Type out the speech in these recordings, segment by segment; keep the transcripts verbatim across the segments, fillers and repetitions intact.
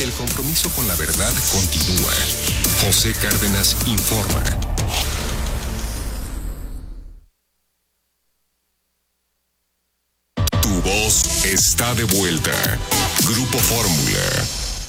el compromiso con la verdad continúa. José Cárdenas informa. Tu voz está de vuelta. Grupo Fórmula.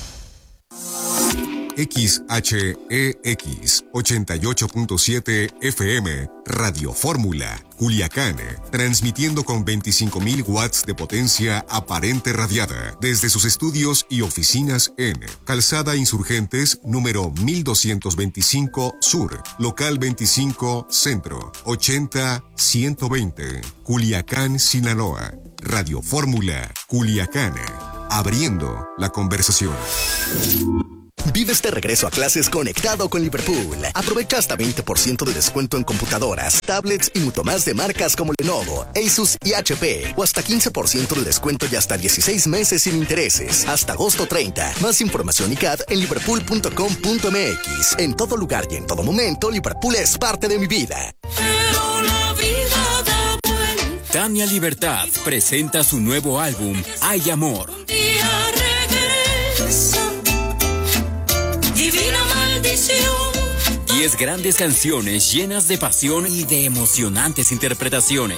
X H E X ochenta y ocho punto siete F M, Radio Fórmula, Culiacán, transmitiendo con veinticinco mil watts de potencia aparente radiada desde sus estudios y oficinas en Calzada Insurgentes, número mil doscientos veinticinco Sur, local veinticinco Centro, ochenta ciento veinte, Culiacán, Sinaloa. Radio Fórmula, Culiacán, abriendo la conversación. Vives de regreso a clases conectado con Liverpool. Aprovecha hasta veinte por ciento de descuento en computadoras, tablets y mucho más de marcas como Lenovo, Asus y H P. O hasta quince por ciento de descuento y hasta dieciséis meses sin intereses. Hasta agosto treinta. Más información y C A D en liverpool punto com punto m x. En todo lugar y en todo momento, Liverpool es parte de mi vida. Pero la vida da vuelta. Tania Libertad presenta su nuevo álbum, Hay Amor. Un día regresa. Divina maldición. Diez grandes canciones llenas de pasión y de emocionantes interpretaciones.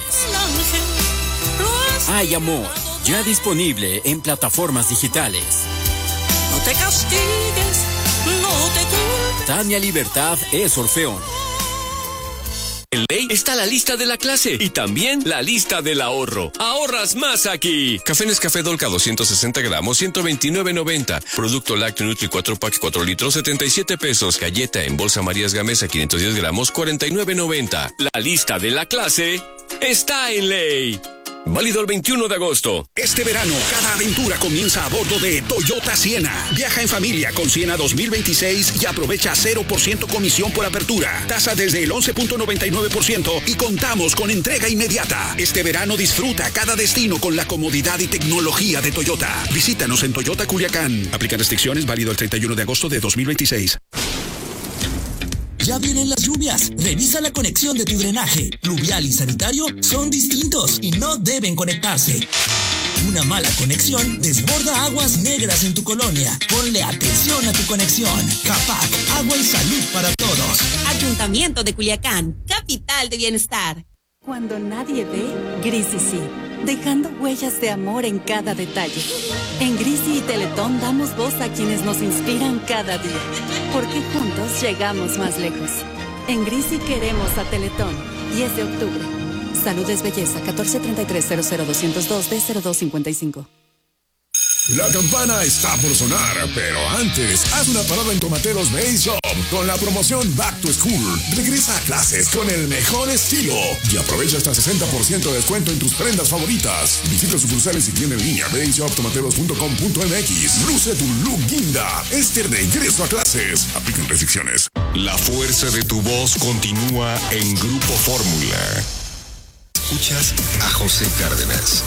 Hay Amor, ya disponible en plataformas digitales. No te castigues, no te culpes. Tania Libertad es Orfeón. En Ley está la lista de la clase y también la lista del ahorro. Ahorras más aquí. Café Nescafé Dolca doscientos sesenta gramos, ciento veintinueve noventa. Producto lácteo Nutri cuatro pack cuatro litros, setenta y siete pesos. Galleta en bolsa Marías Gamesa quinientos diez gramos, cuarenta y nueve noventa. La lista de la clase está en Ley. Válido el veintiuno de agosto. Este verano, cada aventura comienza a bordo de Toyota Siena. Viaja en familia con Siena dos mil veintiséis y aprovecha cero por ciento comisión por apertura. Tasa desde el once punto noventa y nueve por ciento y contamos con entrega inmediata. Este verano disfruta cada destino con la comodidad y tecnología de Toyota. Visítanos en Toyota Culiacán. Aplican restricciones, válido el treinta y uno de agosto de dos mil veintiséis. Ya vienen las lluvias. Revisa la conexión de tu drenaje. Pluvial y sanitario son distintos y no deben conectarse. Una mala conexión desborda aguas negras en tu colonia. Ponle atención a tu conexión. CAPAC, agua y salud para todos. Ayuntamiento de Culiacán, capital de bienestar. Cuando nadie ve, Grisi sí, dejando huellas de amor en cada detalle. En Grisi y Teletón damos voz a quienes nos inspiran cada día, porque juntos llegamos más lejos. En Grisi queremos a Teletón, diez de octubre. Salud es belleza, catorce treinta y tres cero cero doscientos dos D cero dos cincuenta y cinco. La campana está por sonar, pero antes, haz una parada en Tomateros Base Shop con la promoción Back to School. Regresa a clases con el mejor estilo y aprovecha hasta sesenta por ciento de descuento en tus prendas favoritas. Visita sucursales y tienda en línea base shop tomateros punto com punto m x. Luce tu look guinda. Este regreso a clases. Aplican restricciones. La fuerza de tu voz continúa en Grupo Fórmula. Escuchas a José Cárdenas.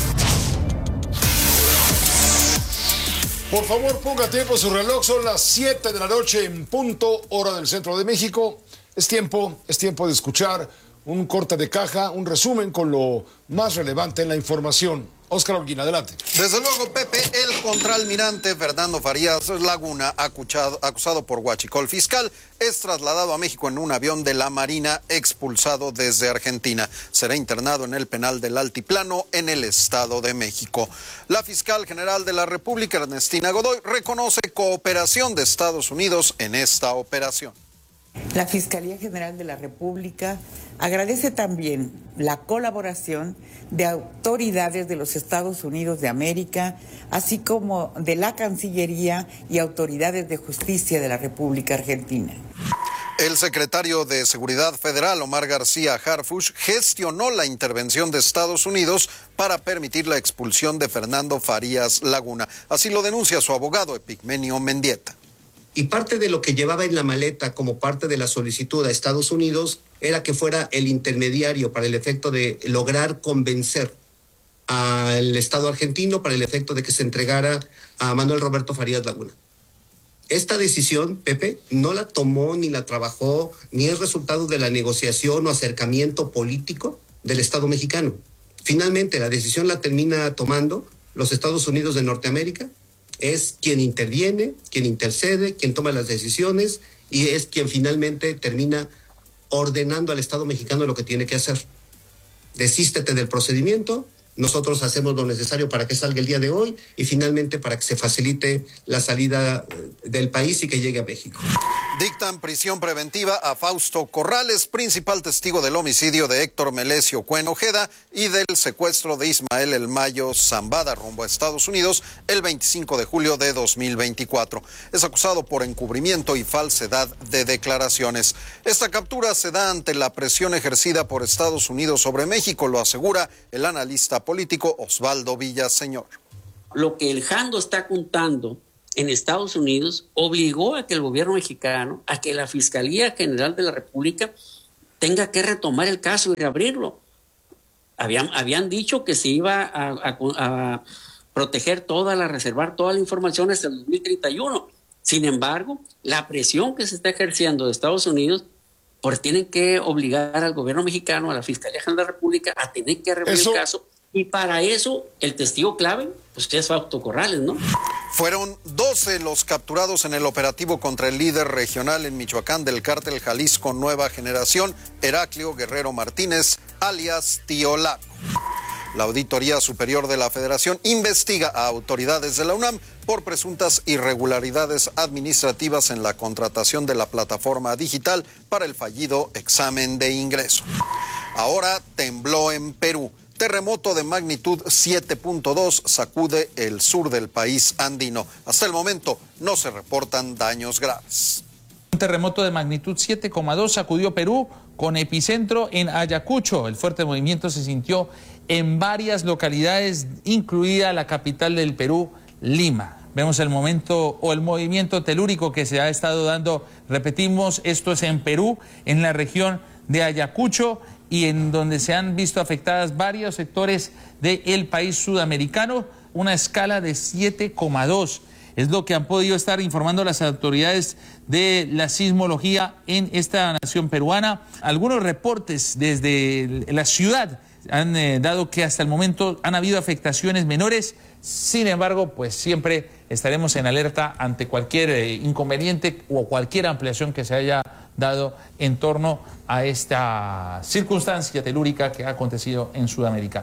Por favor, ponga tiempo en su reloj. Son las siete de la noche en punto, hora del centro de México. Es tiempo, es tiempo de escuchar un corte de caja, un resumen con lo más relevante en la información. Óscar Holguín, adelante. Desde luego, Pepe, el contraalmirante Fernando Farías Laguna, acusado, acusado por huachicol fiscal, es trasladado a México en un avión de la Marina expulsado desde Argentina. Será internado en el penal del Altiplano en el Estado de México. La fiscal general de la República, Ernestina Godoy, reconoce cooperación de Estados Unidos en esta operación. La Fiscalía General de la República agradece también la colaboración de autoridades de los Estados Unidos de América, así como de la Cancillería y autoridades de justicia de la República Argentina. El secretario de Seguridad Federal, Omar García Harfuch, gestionó la intervención de Estados Unidos para permitir la expulsión de Fernando Farías Laguna. Así lo denuncia su abogado, Epigmenio Mendieta. Y parte de lo que llevaba en la maleta como parte de la solicitud a Estados Unidos era que fuera el intermediario para el efecto de lograr convencer al Estado argentino para el efecto de que se entregara a Manuel Roberto Farías Laguna. Esta decisión, Pepe, no la tomó ni la trabajó, ni es resultado de la negociación o acercamiento político del Estado mexicano. Finalmente, la decisión la termina tomando los Estados Unidos de Norteamérica es quien interviene, quien intercede, quien toma las decisiones y es quien finalmente termina ordenando al Estado mexicano lo que tiene que hacer. Desístete del procedimiento, nosotros hacemos lo necesario para que salga el día de hoy y finalmente para que se facilite la salida del país y que llegue a México. Dictan prisión preventiva a Fausto Corrales, principal testigo del homicidio de Héctor Melesio Cuen Ojeda y del secuestro de Ismael El Mayo Zambada rumbo a Estados Unidos el veinticinco de julio de dos mil veinticuatro. Es acusado por encubrimiento y falsedad de declaraciones. Esta captura se da ante la presión ejercida por Estados Unidos sobre México, lo asegura el analista político Osvaldo Villaseñor. Lo que el Jando está contando en Estados Unidos obligó a que el gobierno mexicano, a que la Fiscalía General de la República tenga que retomar el caso y reabrirlo. Habían, habían dicho que se iba a, a, a proteger toda la, reservar toda la información hasta el dos mil treinta y uno. Sin embargo, la presión que se está ejerciendo de Estados Unidos, pues tienen que obligar al gobierno mexicano, a la Fiscalía General de la República, a tener que reabrir el caso. Y para eso, el testigo clave, pues que es Fausto Corrales, ¿no? Fueron doce los capturados en el operativo contra el líder regional en Michoacán del cártel Jalisco Nueva Generación, Heraclio Guerrero Martínez, alias Tío Laco. La Auditoría Superior de la Federación investiga a autoridades de la UNAM por presuntas irregularidades administrativas en la contratación de la plataforma digital para el fallido examen de ingreso. Ahora tembló en Perú. Terremoto de magnitud siete punto dos sacude el sur del país andino. Hasta el momento no se reportan daños graves. Un terremoto de magnitud siete coma dos sacudió Perú con epicentro en Ayacucho. El fuerte movimiento se sintió en varias localidades, incluida la capital del Perú, Lima. Vemos el momento o el movimiento telúrico que se ha estado dando. Repetimos, esto es en Perú, en la región de Ayacucho, y en donde se han visto afectadas varios sectores del país sudamericano, una escala de siete coma dos. Es lo que han podido estar informando las autoridades de la sismología en esta nación peruana. Algunos reportes desde la ciudad han eh, dado que hasta el momento han habido afectaciones menores. Sin embargo, pues siempre estaremos en alerta ante cualquier eh, inconveniente o cualquier ampliación que se haya dado en torno a esta circunstancia telúrica que ha acontecido en Sudamérica.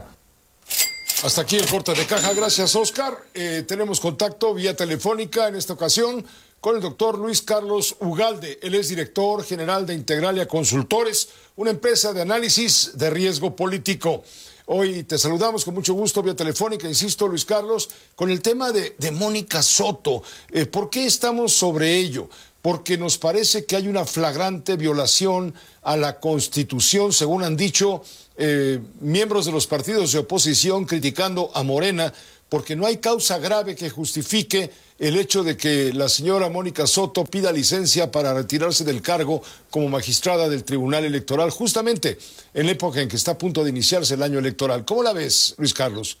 Hasta aquí el corte de caja. Gracias, Oscar. Eh, tenemos contacto vía telefónica en esta ocasión con el doctor Luis Carlos Ugalde. Él es director general de Integralia Consultores, una empresa de análisis de riesgo político. Hoy te saludamos con mucho gusto vía telefónica, insisto, Luis Carlos, con el tema de, de Mónica Soto. Eh, ¿Por qué estamos sobre ello? Porque nos parece que hay una flagrante violación a la Constitución, según han dicho eh, miembros de los partidos de oposición criticando a Morena, porque no hay causa grave que justifique el hecho de que la señora Mónica Soto pida licencia para retirarse del cargo como magistrada del Tribunal Electoral, justamente en la época en que está a punto de iniciarse el año electoral. ¿Cómo la ves, Luis Carlos?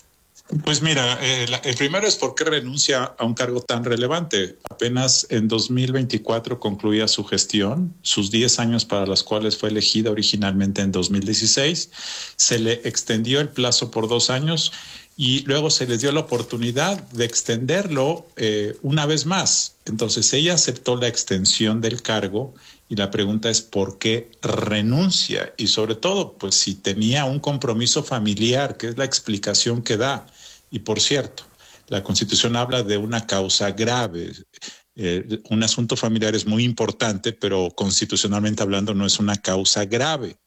Pues mira, eh, la, el primero es por qué renuncia a un cargo tan relevante. Apenas en dos mil veinticuatro concluía su gestión, sus diez años para los cuales fue elegida originalmente en dos mil dieciséis. Se le extendió el plazo por dos años y luego se les dio la oportunidad de extenderlo eh, una vez más. Entonces ella aceptó la extensión del cargo y la pregunta es ¿por qué renuncia? Y sobre todo, pues si tenía un compromiso familiar, que es la explicación que da. Y por cierto, la Constitución habla de una causa grave. Eh, un asunto familiar es muy importante, pero constitucionalmente hablando no es una causa grave.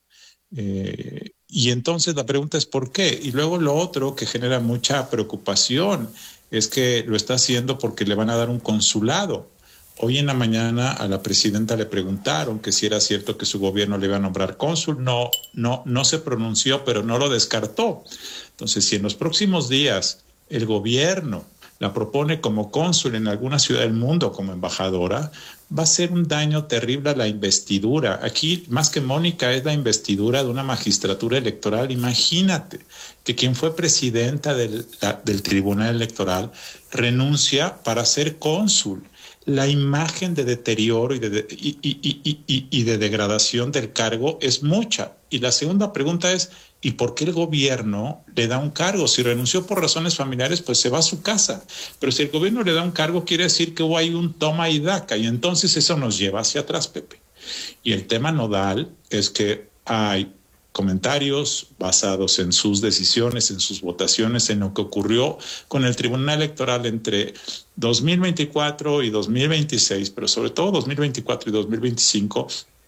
Eh, y entonces la pregunta es ¿por qué? Y luego lo otro que genera mucha preocupación es que lo está haciendo porque le van a dar un consulado. Hoy en la mañana a la presidenta le preguntaron que si era cierto que su gobierno le iba a nombrar cónsul. No, no, no se pronunció, pero no lo descartó. Entonces, si en los próximos días el gobierno la propone como cónsul en alguna ciudad del mundo, como embajadora, va a ser un daño terrible a la investidura. Aquí, más que Mónica, es la investidura de una magistratura electoral. Imagínate que quien fue presidenta del, la, del Tribunal Electoral renuncia para ser cónsul. La imagen de deterioro y de, y, y, y, y, y de degradación del cargo es mucha. Y la segunda pregunta es, ¿Y por qué el gobierno le da un cargo? Si renunció por razones familiares, pues se va a su casa. Pero si el gobierno le da un cargo, quiere decir que hubo ahí un toma y daca, y entonces eso nos lleva hacia atrás, Pepe. Y el tema nodal es que hay comentarios basados en sus decisiones, en sus votaciones, en lo que ocurrió con el Tribunal Electoral entre dos mil veinticuatro y dos mil veintiséis, pero sobre todo dos mil veinticuatro y dos mil veinticinco,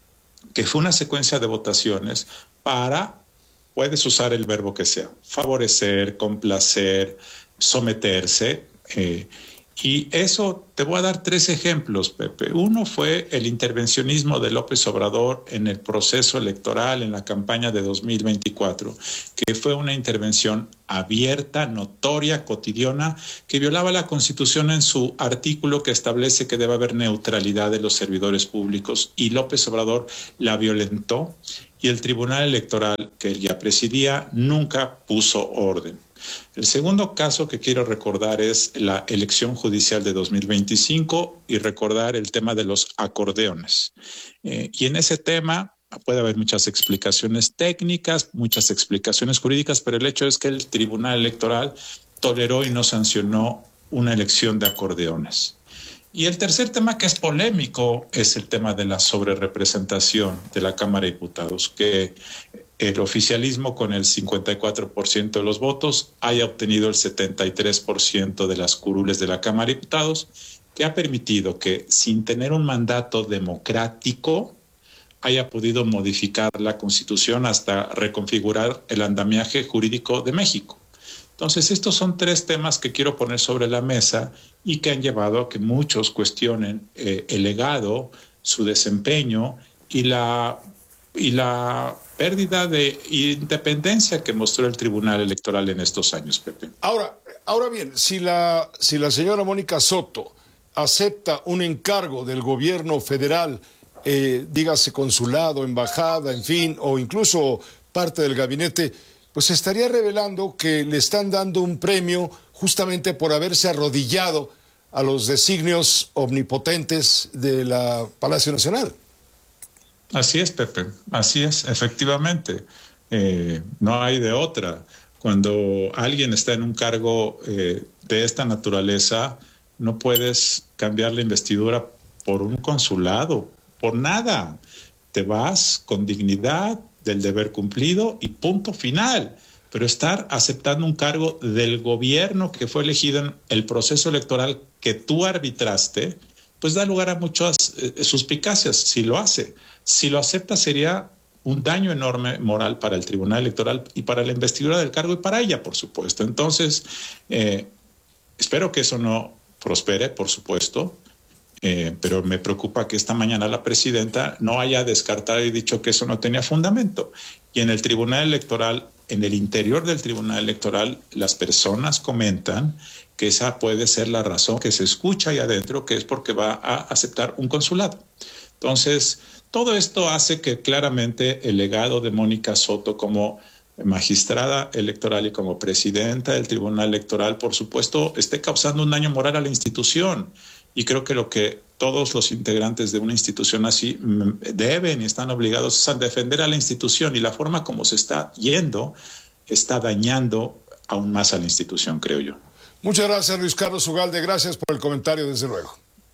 que fue una secuencia de votaciones para, puedes usar el verbo que sea, favorecer, complacer, someterse, eh, y eso, te voy a dar tres ejemplos, Pepe. Uno fue el intervencionismo de López Obrador en el proceso electoral, en la campaña de dos mil veinticuatro, que fue una intervención abierta, notoria, cotidiana, que violaba la Constitución en su artículo que establece que debe haber neutralidad de los servidores públicos, y López Obrador la violentó, y el Tribunal Electoral, que él ya presidía, nunca puso orden. El segundo caso que quiero recordar es la elección judicial de dos mil veinticinco y recordar el tema de los acordeones. Eh, y en ese tema puede haber muchas explicaciones técnicas, muchas explicaciones jurídicas, pero el hecho es que el Tribunal Electoral toleró y no sancionó una elección de acordeones. Y el tercer tema, que es polémico, es el tema de la sobrerepresentación de la Cámara de Diputados, que el oficialismo con el cincuenta y cuatro por ciento de los votos haya obtenido el setenta y tres por ciento de las curules de la Cámara de Diputados, que ha permitido que, sin tener un mandato democrático, haya podido modificar la Constitución hasta reconfigurar el andamiaje jurídico de México. Entonces, estos son tres temas que quiero poner sobre la mesa y que han llevado a que muchos cuestionen eh, el legado, su desempeño y la, y la pérdida de independencia que mostró el Tribunal Electoral en estos años, Pepe. Ahora, ahora bien, si la, si la señora Mónica Soto acepta un encargo del gobierno federal, eh, dígase consulado, embajada, en fin, o incluso parte del gabinete, pues estaría revelando que le están dando un premio justamente por haberse arrodillado a los designios omnipotentes de la Palacio Nacional. Así es, Pepe, así es, efectivamente. Eh, no hay de otra. Cuando alguien está en un cargo eh, de esta naturaleza, no puedes cambiar la investidura por un consulado, por nada. Te vas con dignidad del deber cumplido y punto final. Pero estar aceptando un cargo del gobierno que fue elegido en el proceso electoral que tú arbitraste, pues da lugar a muchas eh, suspicacias si lo hace. Si lo acepta sería un daño enorme moral para el Tribunal Electoral y para la investidura del cargo y para ella, por supuesto. Entonces, eh, espero que eso no prospere, por supuesto, eh, pero me preocupa que esta mañana la presidenta no haya descartado y dicho que eso no tenía fundamento. Y en el Tribunal Electoral, en el interior del Tribunal Electoral, las personas comentan que esa puede ser la razón que se escucha ahí adentro, que es porque va a aceptar un consulado. Entonces, todo esto hace que claramente el legado de Mónica Soto como magistrada electoral y como presidenta del Tribunal Electoral, por supuesto, esté causando un daño moral a la institución. Y creo que lo que todos los integrantes de una institución así deben y están obligados es a defender a la institución, y la forma como se está yendo está dañando aún más a la institución, creo yo. Muchas gracias, Luis Carlos Ugalde. Gracias por el comentario, desde luego.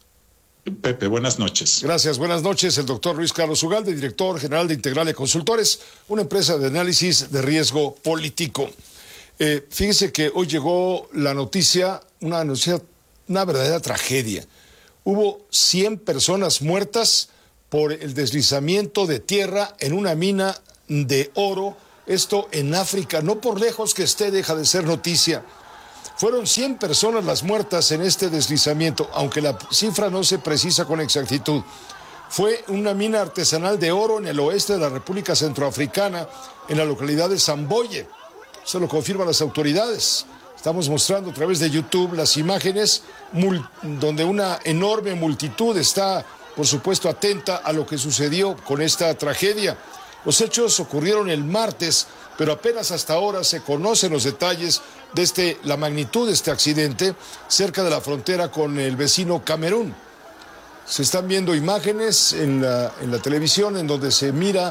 Pepe, buenas noches. Gracias, buenas noches. El doctor Luis Carlos Ugalde, director general de Integrale Consultores, una empresa de análisis de riesgo político. Eh, fíjese que hoy llegó la noticia, una noticia, una verdadera tragedia. Hubo cien personas muertas por el deslizamiento de tierra en una mina de oro, esto en África. No por lejos que esté, deja de ser noticia. Fueron cien personas las muertas en este deslizamiento, aunque la cifra no se precisa con exactitud. Fue una mina artesanal de oro en el oeste de la República Centroafricana, en la localidad de Samboye. Se lo confirman las autoridades. Estamos mostrando a través de YouTube las imágenes donde una enorme multitud está, por supuesto, atenta a lo que sucedió con esta tragedia. Los hechos ocurrieron el martes, pero apenas hasta ahora se conocen los detalles de este, la magnitud de este accidente cerca de la frontera con el vecino Camerún. Se están viendo imágenes en la, en la televisión en donde se mira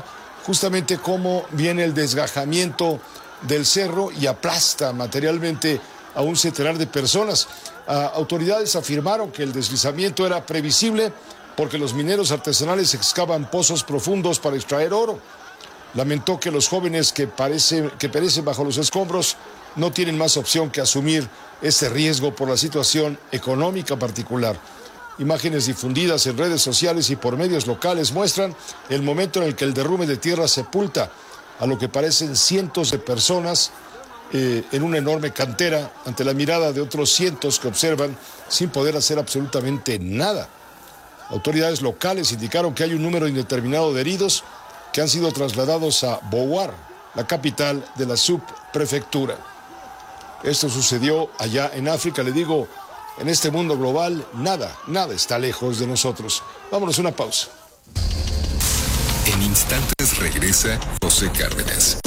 justamente cómo viene el desgajamiento del cerro y aplasta materialmente a un centenar de personas. Ah, autoridades afirmaron que el deslizamiento era previsible porque los mineros artesanales excavan pozos profundos para extraer oro. Lamentó que los jóvenes que, parece, que perecen bajo los escombros no tienen más opción que asumir este riesgo por la situación económica particular. Imágenes difundidas en redes sociales y por medios locales muestran el momento en el que el derrumbe de tierra sepulta a lo que parecen cientos de personas eh, en una enorme cantera ante la mirada de otros cientos que observan sin poder hacer absolutamente nada. Autoridades locales indicaron que hay un número indeterminado de heridos que han sido trasladados a Bouar, la capital de la subprefectura. Esto sucedió allá en África. Le digo, en este mundo global, nada, nada está lejos de nosotros. Vámonos a una pausa. En instantes regresa José Cárdenas.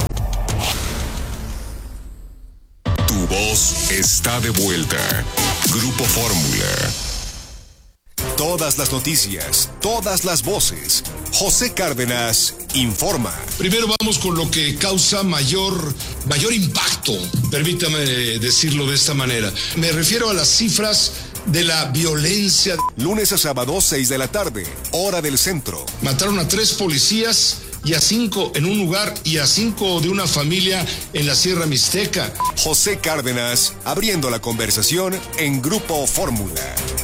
Tu voz está de vuelta. Grupo Fórmula. Todas las noticias, todas las voces. José Cárdenas informa. Primero vamos con lo que causa mayor, mayor impacto, permítame decirlo de esta manera. Me refiero a las cifras de la violencia. Lunes a sábado, seis de la tarde, hora del centro. Mataron a tres policías y a cinco en un lugar y a cinco de una familia en la Sierra Mixteca. José Cárdenas, abriendo la conversación en Grupo Fórmula.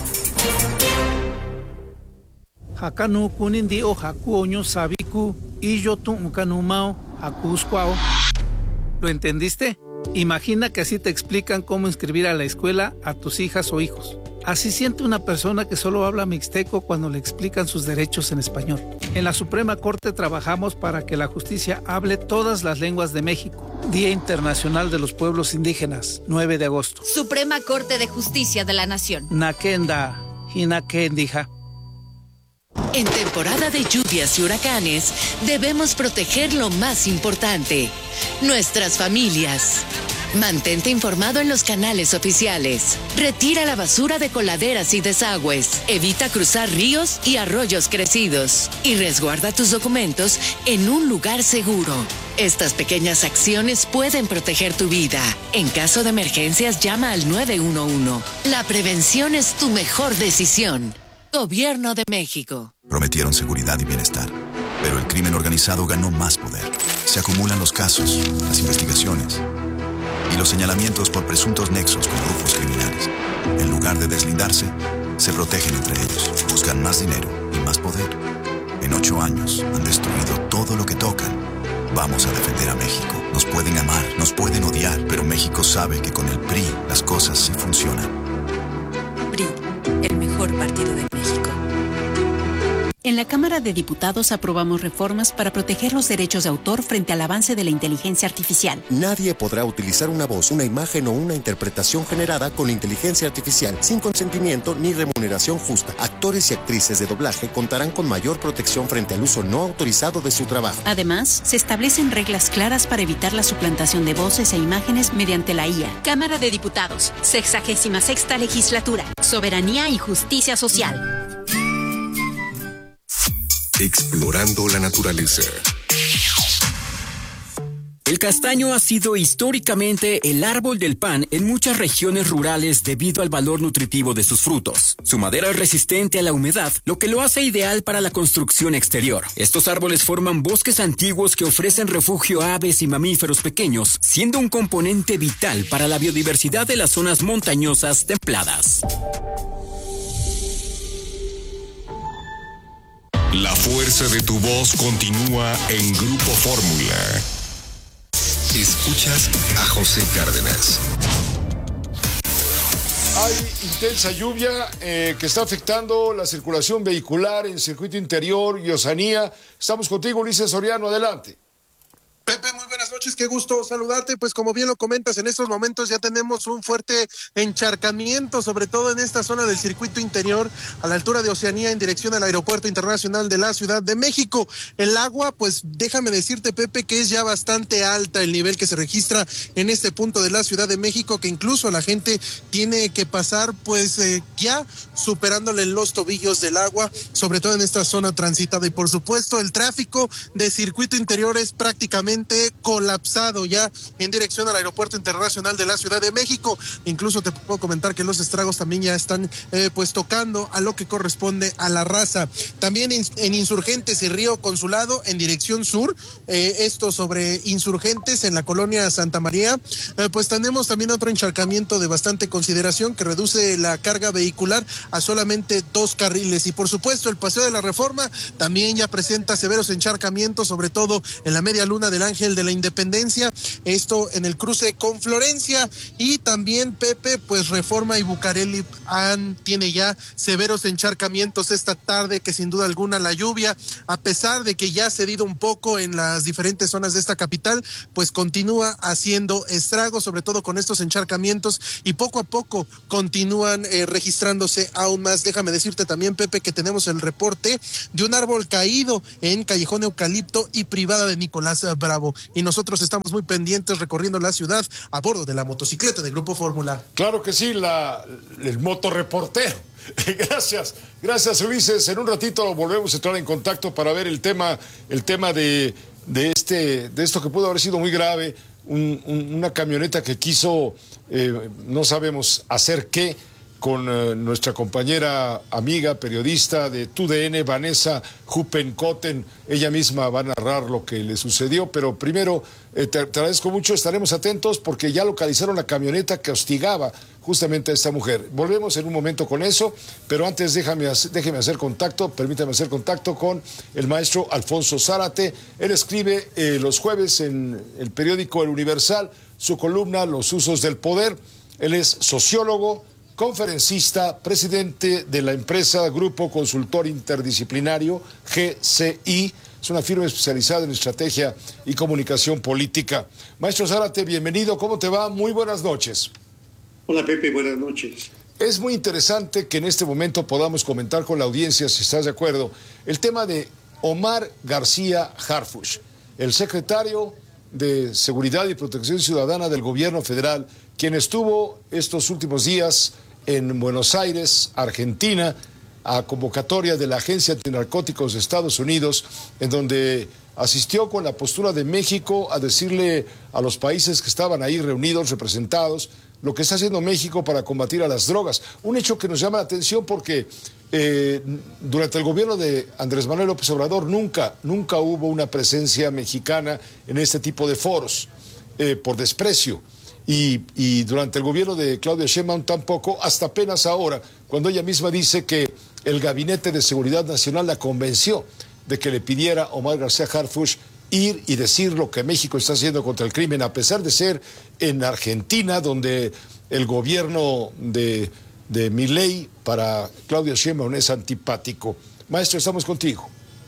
Hakanu kunindi o hakuoño sabiku y yo tu ukanumao hakuscuao. ¿Lo entendiste? Imagina que así te explican cómo inscribir a la escuela a tus hijas o hijos. Así siente una persona que solo habla mixteco cuando le explican sus derechos en español. En la Suprema Corte trabajamos para que la justicia hable todas las lenguas de México. Día Internacional de los Pueblos Indígenas, nueve de agosto. Suprema Corte de Justicia de la Nación. Nakenda, hinakendija. En temporada de lluvias y huracanes, debemos proteger lo más importante, nuestras familias. Mantente informado en los canales oficiales. Retira la basura de coladeras y desagües. Evita cruzar ríos y arroyos crecidos. Y resguarda tus documentos en un lugar seguro. Estas pequeñas acciones pueden proteger tu vida. En caso de emergencias, llama al nueve uno uno. La prevención es tu mejor decisión. Gobierno de México. Prometieron seguridad y bienestar, pero el crimen organizado ganó más poder. Se acumulan los casos, las investigaciones y los señalamientos por presuntos nexos con grupos criminales. En lugar de deslindarse, se protegen entre ellos, buscan más dinero y más poder. En ocho años han destruido todo lo que tocan. Vamos a defender a México. Nos pueden amar, nos pueden odiar, pero México sabe que con el P R I las cosas sí funcionan. P R I, el mejor partido de México. En la Cámara de Diputados aprobamos reformas para proteger los derechos de autor frente al avance de la inteligencia artificial. Nadie podrá utilizar una voz, una imagen o una interpretación generada con inteligencia artificial sin consentimiento ni remuneración justa. Actores y actrices de doblaje contarán con mayor protección frente al uso no autorizado de su trabajo. Además, se establecen reglas claras para evitar la suplantación de voces e imágenes mediante la I A. Cámara de Diputados, sexagésima sexta legislatura, soberanía y justicia social. Explorando la naturaleza. El castaño ha sido históricamente el árbol del pan en muchas regiones rurales debido al valor nutritivo de sus frutos. Su madera es resistente a la humedad, lo que lo hace ideal para la construcción exterior. Estos árboles forman bosques antiguos que ofrecen refugio a aves y mamíferos pequeños, siendo un componente vital para la biodiversidad de las zonas montañosas templadas. La fuerza de tu voz continúa en Grupo Fórmula. Escuchas a José Cárdenas. Hay intensa lluvia eh, que está afectando la circulación vehicular en circuito interior y Oceanía. Estamos contigo, Ulises Soriano, adelante. Pepe, muy buenas noches, qué gusto saludarte. Pues como bien lo comentas, en estos momentos ya tenemos un fuerte encharcamiento, sobre todo en esta zona del circuito interior, a la altura de Oceanía, en dirección al Aeropuerto Internacional de la Ciudad de México. El agua, pues déjame decirte, Pepe, que es ya bastante alta el nivel que se registra en este punto de la Ciudad de México, que incluso la gente tiene que pasar pues eh, ya superándole los tobillos del agua, sobre todo en esta zona transitada. Y por supuesto el tráfico de circuito interior es prácticamente colapsado ya en dirección al Aeropuerto Internacional de la Ciudad de México. Incluso te puedo comentar que los estragos también ya están eh, pues tocando a lo que corresponde a La Raza. También en, en Insurgentes y Río Consulado en dirección sur, eh, esto sobre Insurgentes en la colonia Santa María, eh, pues tenemos también otro encharcamiento de bastante consideración que reduce la carga vehicular a solamente dos carriles. Y por supuesto el Paseo de la Reforma también ya presenta severos encharcamientos, sobre todo en la media luna del Ángel de la Independencia, esto en el cruce con Florencia. Y también, Pepe, pues Reforma y Bucareli han, tiene ya severos encharcamientos esta tarde, que sin duda alguna la lluvia, a pesar de que ya ha cedido un poco en las diferentes zonas de esta capital, pues continúa haciendo estragos, sobre todo con estos encharcamientos, y poco a poco continúan eh, registrándose aún más. Déjame decirte también, Pepe, que tenemos el reporte de un árbol caído en Callejón Eucalipto y Privada de Nicolás Bravo. Y nosotros estamos muy pendientes recorriendo la ciudad a bordo de la motocicleta del Grupo Fórmula. Claro que sí, la, el motorreportero. Gracias, gracias Ulises. En un ratito volvemos a entrar en contacto para ver el tema, el tema de, de, este, de esto que pudo haber sido muy grave, un, un, una camioneta que quiso, eh, no sabemos hacer qué, con uh, nuestra compañera, amiga, periodista de T U D N, Vanessa Huppenkotten. Ella misma va a narrar lo que le sucedió, pero primero eh, te, te agradezco mucho, estaremos atentos porque ya localizaron la camioneta que hostigaba justamente a esta mujer. Volvemos en un momento con eso, pero antes déjame, déjeme hacer contacto, permítame hacer contacto con el maestro Alfonso Zárate. Él escribe eh, los jueves en el periódico El Universal su columna Los usos del poder. Él es sociólogo, conferencista, presidente de la empresa Grupo Consultor Interdisciplinario, G C I, es una firma especializada en estrategia y comunicación política. Maestro Zárate, bienvenido, ¿cómo te va? Muy buenas noches. Hola Pepe, buenas noches. Es muy interesante que en este momento podamos comentar con la audiencia, si estás de acuerdo, el tema de Omar García Harfuch, el secretario de Seguridad y Protección Ciudadana del Gobierno Federal, quien estuvo estos últimos días en Buenos Aires, Argentina, a convocatoria de la Agencia Antinarcóticos de Estados Unidos, en donde asistió con la postura de México a decirle a los países que estaban ahí reunidos, representados, lo que está haciendo México para combatir a las drogas. Un hecho que nos llama la atención porque eh, durante el gobierno de Andrés Manuel López Obrador nunca, nunca hubo una presencia mexicana en este tipo de foros, eh, por desprecio. Y, y durante el gobierno de Claudia Sheinbaum tampoco, hasta apenas ahora, cuando ella misma dice que el Gabinete de Seguridad Nacional la convenció de que le pidiera a Omar García Harfuch ir y decir lo que México está haciendo contra el crimen, a pesar de ser en Argentina, donde el gobierno de, de Milei para Claudia Sheinbaum es antipático. Maestro, estamos contigo.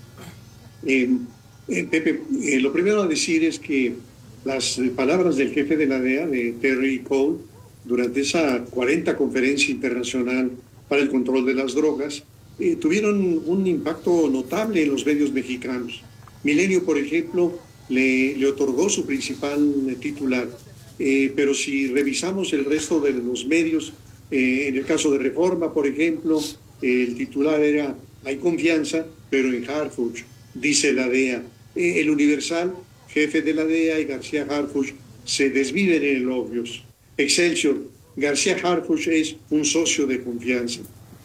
Eh, eh, Pepe, eh, lo primero a decir es que las palabras del jefe de la D E A, de Terry Cole, durante esa cuarenta conferencia internacional para el control de las drogas, eh, tuvieron un impacto notable en los medios mexicanos. Milenio, por ejemplo, le, le otorgó su principal titular, eh, pero si revisamos el resto de los medios, eh, en el caso de Reforma, por ejemplo, eh, el titular era "Hay confianza, pero en Harfuch", dice la D E A. Eh, el Universal, jefe de la D E A y García Harfuch se desviven en elogios. Excelsior, García Harfuch es un socio de confianza.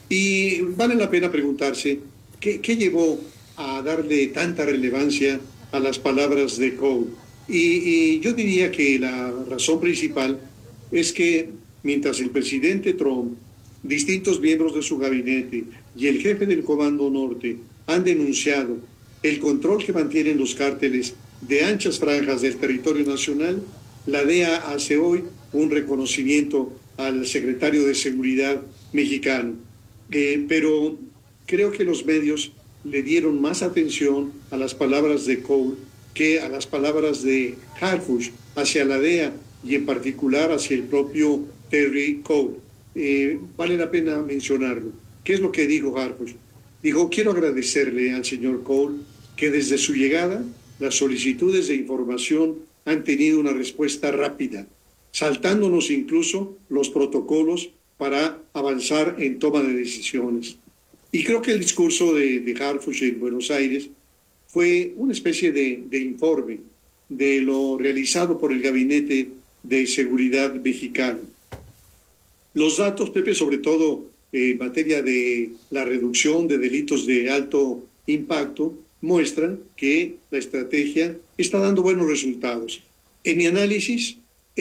Y vale la pena preguntarse, ¿qué, qué llevó a darle tanta relevancia a las palabras de Cole? Y, y yo diría que la razón principal es que mientras el presidente Trump, distintos miembros de su gabinete y el jefe del Comando Norte han denunciado el control que mantienen los cárteles de anchas franjas del territorio nacional, la D E A hace hoy un reconocimiento al secretario de Seguridad mexicano. Eh, pero creo que los medios le dieron más atención a las palabras de Cole que a las palabras de Harfuch hacia la D E A y en particular hacia el propio Terry Cole. Eh, vale la pena mencionarlo. ¿Qué es lo que dijo Harfuch? Dijo, quiero agradecerle al señor Cole que desde su llegada las solicitudes de información han tenido una respuesta rápida, saltándonos incluso los protocolos para avanzar en toma de decisiones. Y creo que el discurso de, de Harfuch en Buenos Aires fue una especie de, de informe de lo realizado por el Gabinete de Seguridad mexicano. Los datos, Pepe, sobre todo en materia de la reducción de delitos de alto impacto, muestran que la estrategia está dando buenos resultados. En mi análisis,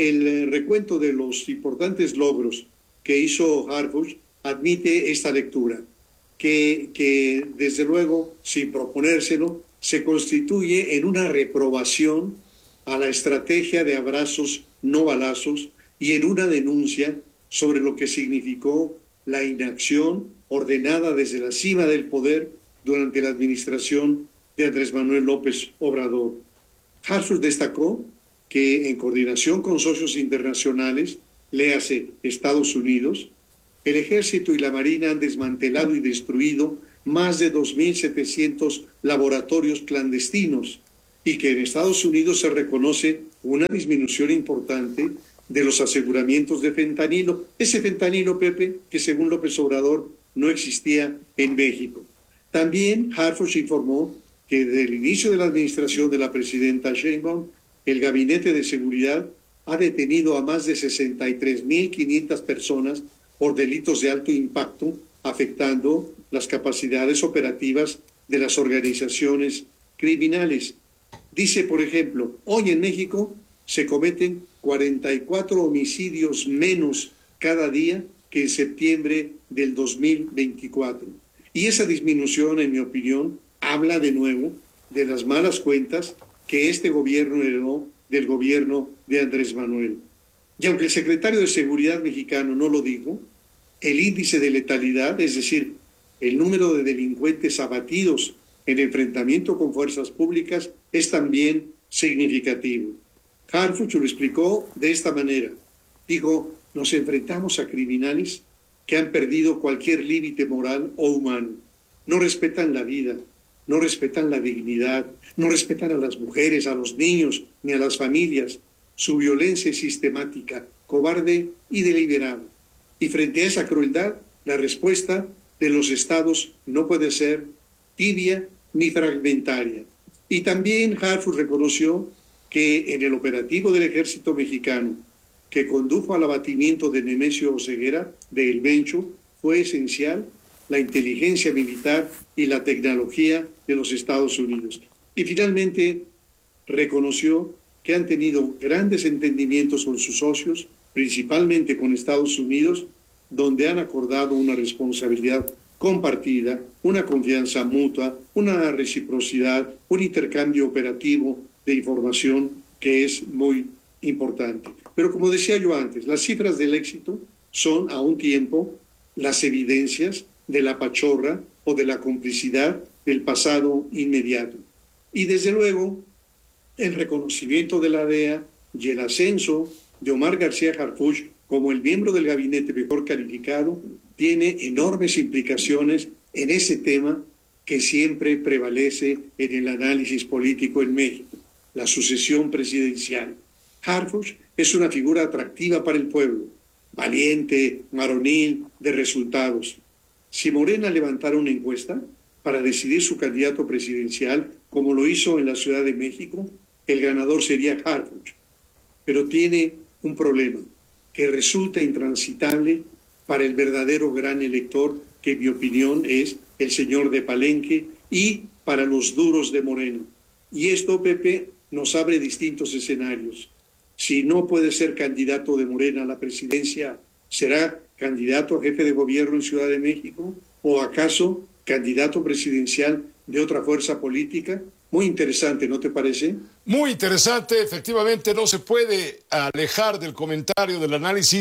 el recuento de los importantes logros que hizo Harfuch admite esta lectura, que, que desde luego, sin proponérselo, se constituye en una reprobación a la estrategia de abrazos no balazos y en una denuncia sobre lo que significó la inacción ordenada desde la cima del poder durante la administración de Andrés Manuel López Obrador. Harfuch destacó que en coordinación con socios internacionales, léase Estados Unidos, el Ejército y la Marina han desmantelado y destruido más de dos mil setecientos laboratorios clandestinos y que en Estados Unidos se reconoce una disminución importante de los aseguramientos de fentanilo. Ese fentanilo, Pepe, que según López Obrador no existía en México. También Harfuch informó que desde el inicio de la administración de la presidenta Sheinbaum, el Gabinete de Seguridad ha detenido a más de sesenta y tres mil quinientas personas por delitos de alto impacto, afectando las capacidades operativas de las organizaciones criminales. Dice, por ejemplo, hoy en México se cometen cuarenta y cuatro homicidios menos cada día que en septiembre del dos mil veinticuatro. Y esa disminución, en mi opinión, habla de nuevo de las malas cuentas que este gobierno heredó del gobierno de Andrés Manuel. Y aunque el secretario de Seguridad mexicano no lo dijo, el índice de letalidad, es decir, el número de delincuentes abatidos en enfrentamiento con fuerzas públicas, es también significativo. Harfuch lo explicó de esta manera. Dijo, nos enfrentamos a criminales que han perdido cualquier límite moral o humano. No respetan la vida, no respetan la dignidad, no respetan a las mujeres, a los niños, ni a las familias. Su violencia es sistemática, cobarde y deliberada. Y frente a esa crueldad, la respuesta de los estados no puede ser tibia ni fragmentaria. Y también Harfuch reconoció que en el operativo del ejército mexicano, que condujo al abatimiento de Nemesio Oseguera de El Mencho, fue esencial la inteligencia militar y la tecnología de los Estados Unidos. Y finalmente reconoció que han tenido grandes entendimientos con sus socios, principalmente con Estados Unidos, donde han acordado una responsabilidad compartida, una confianza mutua, una reciprocidad, un intercambio operativo de información que es muy importante. Pero como decía yo antes, las cifras del éxito son a un tiempo las evidencias de la pachorra o de la complicidad del pasado inmediato. Y desde luego, el reconocimiento de la D E A y el ascenso de Omar García Harfuch como el miembro del gabinete mejor calificado tiene enormes implicaciones en ese tema que siempre prevalece en el análisis político en México, la sucesión presidencial. Harfuch es una figura atractiva para el pueblo, valiente, varonil, de resultados. Si Morena levantara una encuesta para decidir su candidato presidencial, como lo hizo en la Ciudad de México, el ganador sería Harfuch. Pero tiene un problema que resulta intransitable para el verdadero gran elector, que en mi opinión es el señor de Palenque, y para los duros de Morena. Y esto, Pepe, nos abre distintos escenarios. Si no puede ser candidato de Morena a la presidencia, ¿será candidato a jefe de gobierno en Ciudad de México? ¿O acaso candidato presidencial de otra fuerza política? Muy interesante, ¿no te parece? Muy interesante, efectivamente no se puede alejar del comentario, del análisis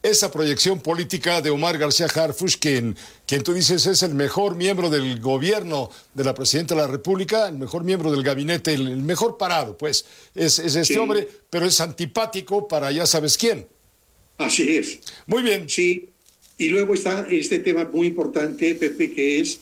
esa proyección política de Omar García Harfuch, quien, quien tú dices es el mejor miembro del gobierno de la Presidenta de la República, el mejor miembro del gabinete, el, el mejor parado, pues, es, es este sí. hombre, pero es antipático para ya sabes quién. Así es. Muy bien. Sí, y luego está este tema muy importante, Pepe, que es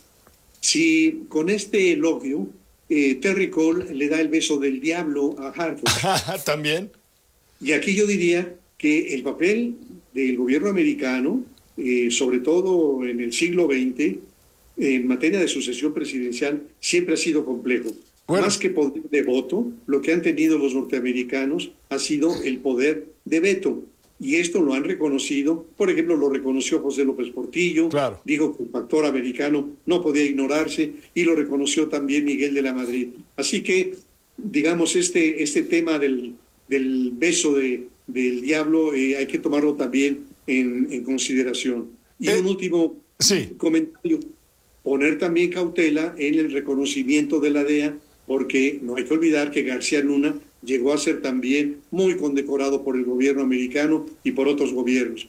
si con este elogio eh, Terry Cole le da el beso del diablo a Harfuch. También. Y aquí yo diría que el papel del gobierno americano, eh, sobre todo en el siglo veinte, en materia de sucesión presidencial, siempre ha sido complejo. Bueno. Más que poder de voto, lo que han tenido los norteamericanos ha sido el poder de veto. Y esto lo han reconocido, por ejemplo, lo reconoció José López Portillo, claro. Dijo que el factor americano no podía ignorarse, y lo reconoció también Miguel de la Madrid. Así que, digamos, este, este tema del, del beso de del diablo eh, hay que tomarlo también en, en consideración. Y eh, un último sí. comentario, poner también cautela en el reconocimiento de la D E A, porque no hay que olvidar que García Luna llegó a ser también muy condecorado por el gobierno americano y por otros gobiernos.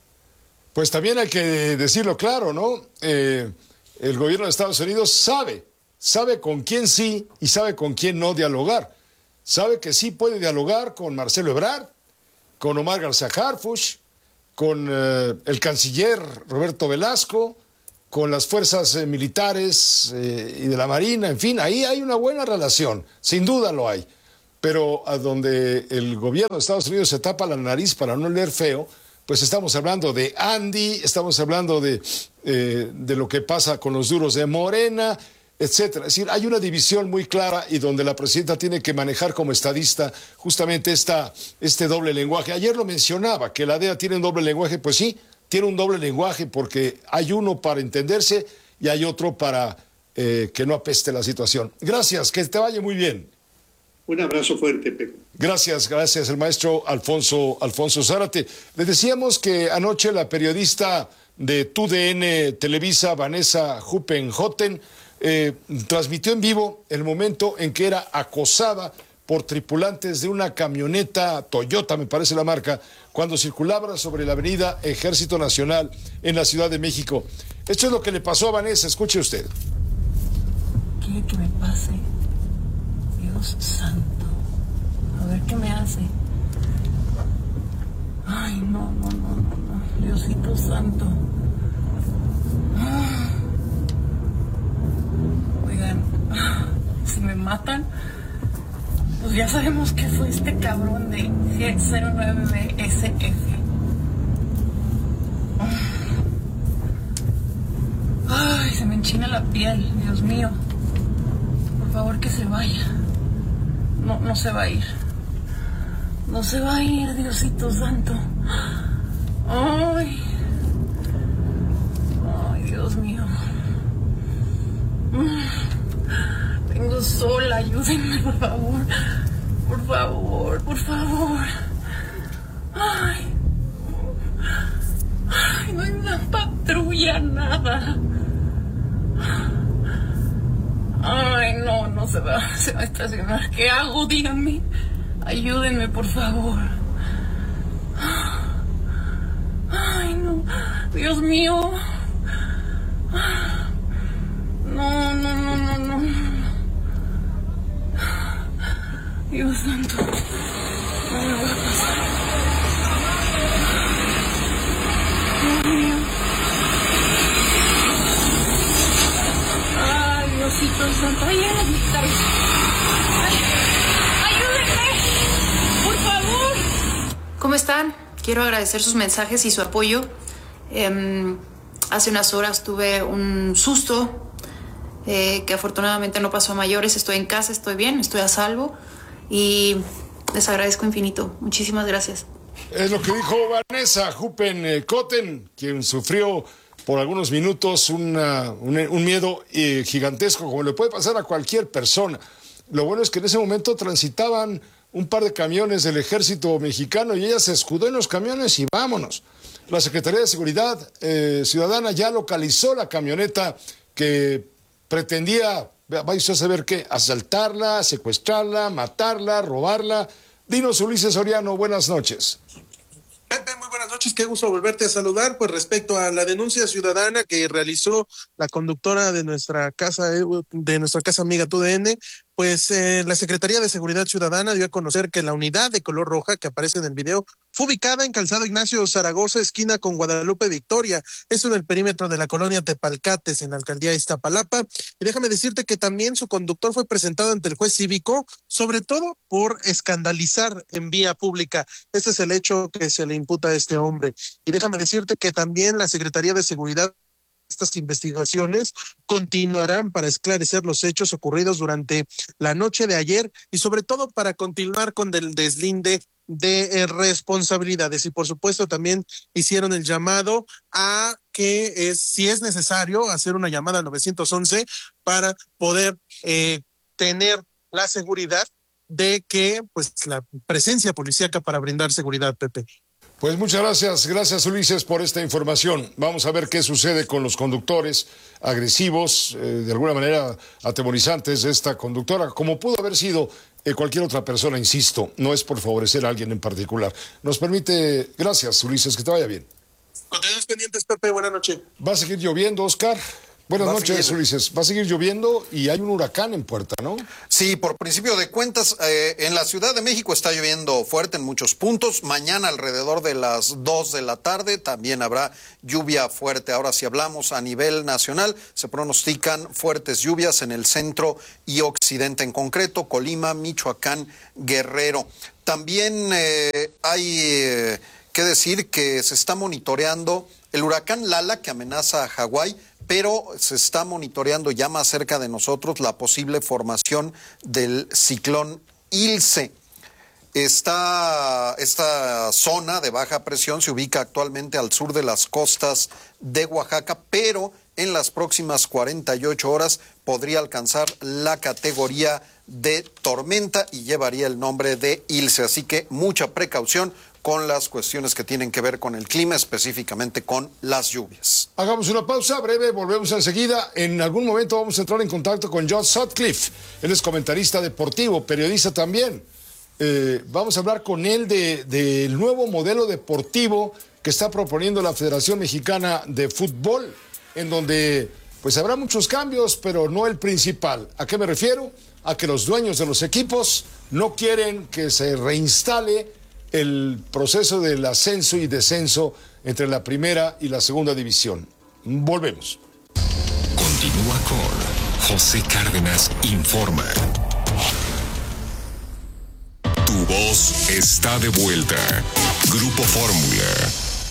Pues también hay que decirlo claro, ¿no? Eh, el gobierno de Estados Unidos sabe, sabe con quién sí y sabe con quién no dialogar. Sabe que sí puede dialogar con Marcelo Ebrard, con Omar García Harfuch, con eh, el canciller Roberto Velasco, con las fuerzas eh, militares eh, y de la Marina, en fin, ahí hay una buena relación, sin duda lo hay. Pero a donde el gobierno de Estados Unidos se tapa la nariz para no leer feo, pues estamos hablando de Andy, estamos hablando de, eh, de lo que pasa con los duros de Morena, etcétera. Es decir, hay una división muy clara y donde la presidenta tiene que manejar como estadista justamente esta, este doble lenguaje. Ayer lo mencionaba, que la D E A tiene un doble lenguaje, pues sí, tiene un doble lenguaje porque hay uno para entenderse y hay otro para eh, que no apeste la situación. Gracias, que te vaya muy bien. Un abrazo fuerte, Pepe. Gracias, gracias, el maestro Alfonso, Alfonso Zárate. Le decíamos que anoche la periodista de T U D N Televisa, Vanessa Huppenhotten, Eh, transmitió en vivo el momento en que era acosada por tripulantes de una camioneta Toyota, me parece la marca, cuando circulaba sobre la avenida Ejército Nacional en la Ciudad de México. Esto es lo que le pasó a Vanessa, escuche usted. Quiere que me pase. Dios santo. A ver qué me hace. Ay, no, no, no, no, no. Diosito santo. Ah. Si me matan, pues ya sabemos que fue este cabrón de cero nueve B S F. Ay, se me enchina la piel, Dios mío. Por favor, que se vaya. No, no se va a ir. No se va a ir, Diosito santo. Ay. Ay, Dios mío. Tengo sola, ayúdenme, por favor. Por favor, por favor. Ay. Ay, no hay una patrulla, nada. Ay, no, no se va, se va a estacionar. ¿Qué hago? Díganme. Ayúdenme, por favor. Ay, no. Dios mío. No, no, no, no, no. Dios santo. No me voy a pasar. Dios mío. Ay, Diosito santo. Ay, ya las militares. Ayúdenme. Por favor. ¿Cómo están? Quiero agradecer sus mensajes y su apoyo. Eh, hace unas horas tuve un susto. Eh, que afortunadamente no pasó a mayores. Estoy en casa, estoy bien, estoy a salvo y les agradezco infinito. Muchísimas gracias. Es lo que dijo Vanessa Huppenhotten, quien sufrió por algunos minutos una, un, un miedo eh, gigantesco, como le puede pasar a cualquier persona. Lo bueno es que en ese momento transitaban un par de camiones del ejército mexicano y ella se escudó en los camiones y vámonos. La Secretaría de Seguridad eh, Ciudadana ya localizó la camioneta que pretendía, vaya usted a saber qué, asaltarla, secuestrarla, matarla, robarla. Dinos, Ulises Soriano, buenas noches. Pepe, muy buenas noches. noches, qué gusto volverte a saludar. Pues respecto a la denuncia ciudadana que realizó la conductora de nuestra casa, de nuestra casa amiga T U D N, pues eh, la Secretaría de Seguridad Ciudadana dio a conocer que la unidad de color roja que aparece en el video fue ubicada en Calzado Ignacio Zaragoza, esquina con Guadalupe Victoria. Esto en el perímetro de la colonia Tepalcates, en la alcaldía Iztapalapa. Y déjame decirte que también su conductor fue presentado ante el juez cívico, sobre todo por escandalizar en vía pública. Este es el hecho que se le imputa a este hombre. Y déjame decirte que también la Secretaría de Seguridad, estas investigaciones continuarán para esclarecer los hechos ocurridos durante la noche de ayer y sobre todo para continuar con el deslinde de eh, responsabilidades. Y por supuesto también hicieron el llamado a que es, si es necesario hacer una llamada al nueve once para poder eh, tener la seguridad de que pues la presencia policíaca para brindar seguridad, Pepe. Pues muchas gracias, gracias Ulises por esta información. Vamos a ver qué sucede con los conductores agresivos, eh, de alguna manera atemorizantes de esta conductora, como pudo haber sido eh, cualquier otra persona, insisto, no es por favorecer a alguien en particular. Nos permite, gracias Ulises, que te vaya bien. Continuamos pendientes, Pepe, buenas noches. ¿Va a seguir lloviendo, Oscar? Buenas Va noches, seguir. Ulises. Va a seguir lloviendo y hay un huracán en puerta, ¿no? Sí, por principio de cuentas, eh, en la Ciudad de México está lloviendo fuerte en muchos puntos. Mañana alrededor de las dos de la tarde también habrá lluvia fuerte. Ahora, si hablamos a nivel nacional, se pronostican fuertes lluvias en el centro y occidente, en concreto, Colima, Michoacán, Guerrero. También eh, hay eh, que decir que se está monitoreando el huracán Lala, que amenaza a Hawái, pero se está monitoreando ya más cerca de nosotros la posible formación del ciclón Ilse. Esta, esta zona de baja presión se ubica actualmente al sur de las costas de Oaxaca, pero en las próximas cuarenta y ocho horas podría alcanzar la categoría de tormenta y llevaría el nombre de Ilse. Así que mucha precaución con las cuestiones que tienen que ver con el clima, específicamente con las lluvias. Hagamos una pausa breve, volvemos enseguida. En algún momento vamos a entrar en contacto con John Sutcliffe. Él es comentarista deportivo, periodista también. Eh, vamos a hablar con él del de, de nuevo modelo deportivo que está proponiendo la Federación Mexicana de Fútbol, en donde pues habrá muchos cambios, pero no el principal. ¿A qué me refiero? A que los dueños de los equipos no quieren que se reinstale el proceso del ascenso y descenso entre la primera y la segunda división. Volvemos. Continúa con José Cárdenas Informa. Tu voz está de vuelta. Grupo Fórmula.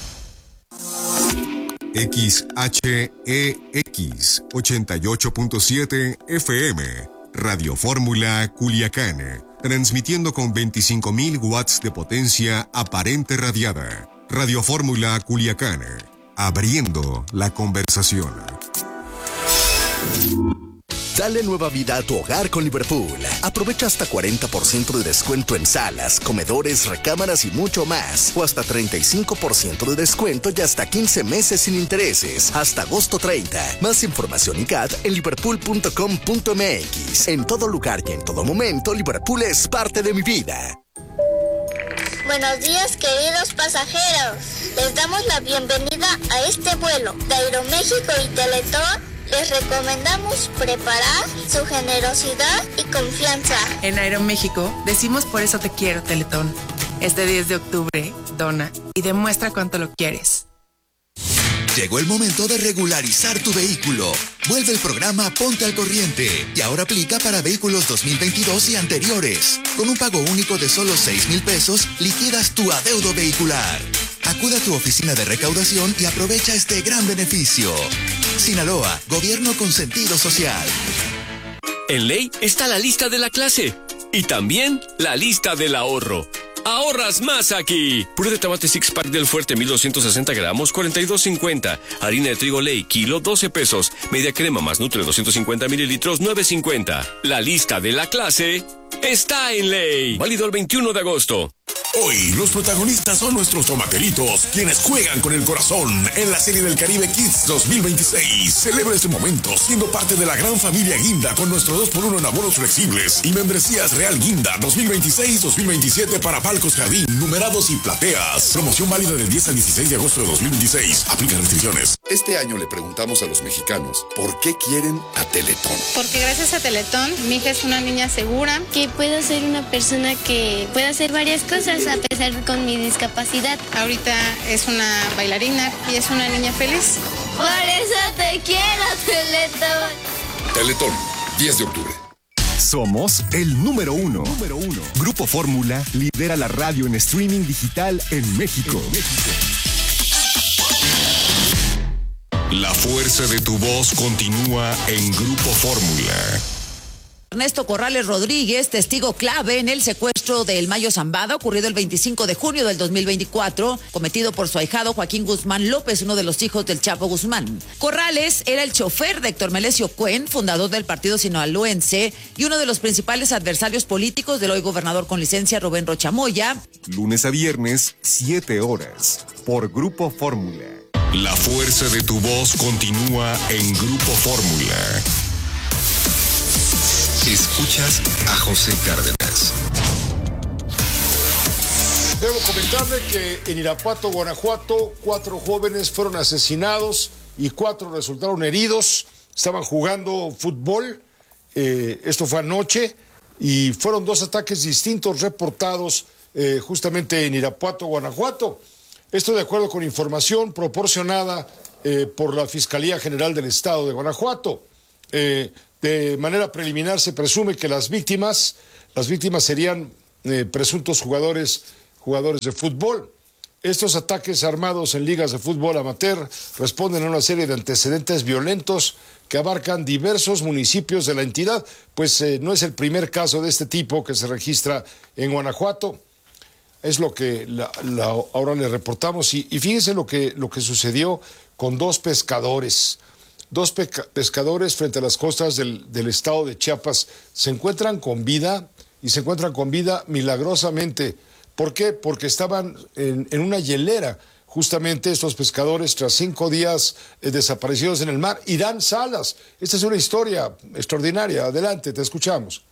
X H E X ochenta y ocho punto siete F M. Radio Fórmula Culiacán. Transmitiendo con veinticinco mil watts de potencia aparente radiada. Radio Fórmula Culiacán. Abriendo la conversación. Dale nueva vida a tu hogar con Liverpool. Aprovecha hasta cuarenta por ciento de descuento en salas, comedores, recámaras y mucho más. O hasta treinta y cinco por ciento de descuento y hasta quince meses sin intereses. Hasta agosto treinta. Más información y C A D en liverpool punto com punto m x. En todo lugar y en todo momento, Liverpool es parte de mi vida. Buenos días, queridos pasajeros. Les damos la bienvenida a este vuelo de Aeroméxico y Teletón. Les recomendamos preparar su generosidad y confianza. En Aeroméxico decimos por eso te quiero, Teletón. Este diez de octubre, dona y demuestra cuánto lo quieres. Llegó el momento de regularizar tu vehículo. Vuelve el programa Ponte al Corriente y ahora aplica para vehículos dos mil veintidós y anteriores. Con un pago único de solo seis mil pesos, liquidas tu adeudo vehicular. Acude a tu oficina de recaudación y aprovecha este gran beneficio. Sinaloa, gobierno con sentido social. En Ley está la lista de la clase y también la lista del ahorro. ¡Ahorras más aquí! Puré de tomate six pack del Fuerte, mil doscientos sesenta gramos, cuarenta y dos cincuenta. Harina de trigo Ley, kilo, doce pesos. Media crema más Nutre, doscientos cincuenta mililitros, nueve cincuenta. La lista de la clase está en Ley. Válido el veintiuno de agosto. Hoy los protagonistas son nuestros tomaqueritos, quienes juegan con el corazón en la Serie del Caribe Kids dos mil veintiséis. Celebra este momento siendo parte de la gran familia Guinda con nuestro dos por uno en abonos flexibles y membresías Real Guinda dos mil veintiséis dos mil veintisiete para palcos jardín, numerados y plateas. Promoción válida del diez al dieciséis de agosto de dos mil veintiséis. Aplican restricciones. Este año le preguntamos a los mexicanos por qué quieren a Teletón. Porque gracias a Teletón, mi hija es una niña segura. Que puedo ser una persona que pueda hacer varias cosas a pesar de con mi discapacidad. Ahorita es una bailarina y es una niña feliz. Por eso te quiero, Teletón. Teletón, diez de octubre. Somos el número uno. Número uno. Grupo Fórmula lidera la radio en streaming digital en México. En México. La fuerza de tu voz continúa en Grupo Fórmula. Ernesto Corrales Rodríguez, testigo clave en el secuestro del Mayo Zambada, ocurrido el veinticinco de junio del dos mil veinticuatro, cometido por su ahijado Joaquín Guzmán López, uno de los hijos del Chapo Guzmán. Corrales era el chofer de Héctor Melesio Cuen, fundador del partido sinaloense, y uno de los principales adversarios políticos del hoy gobernador con licencia Rubén Rocha Moya. Lunes a viernes, siete horas, por Grupo Fórmula. La fuerza de tu voz continúa en Grupo Fórmula. Escuchas a José Cárdenas. Debo comentarle que en Irapuato, Guanajuato, cuatro jóvenes fueron asesinados y cuatro resultaron heridos. Estaban jugando fútbol, eh, esto fue anoche, y fueron dos ataques distintos reportados eh, justamente en Irapuato, Guanajuato. Esto de acuerdo con información proporcionada eh, por la Fiscalía General del Estado de Guanajuato. Eh, De manera preliminar se presume que las víctimas, las víctimas serían eh, presuntos jugadores, jugadores de fútbol. Estos ataques armados en ligas de fútbol amateur responden a una serie de antecedentes violentos que abarcan diversos municipios de la entidad, pues eh, no es el primer caso de este tipo que se registra en Guanajuato. Es lo que la, la, ahora le reportamos y, y fíjense lo que, lo que sucedió con dos pescadores. Dos peca- pescadores frente a las costas del, del estado de Chiapas se encuentran con vida y se encuentran con vida milagrosamente. ¿Por qué? Porque estaban en, en una hielera, justamente estos pescadores, tras cinco días eh, desaparecidos en el mar. Irán Salas, esta es una historia extraordinaria. Adelante, te escuchamos.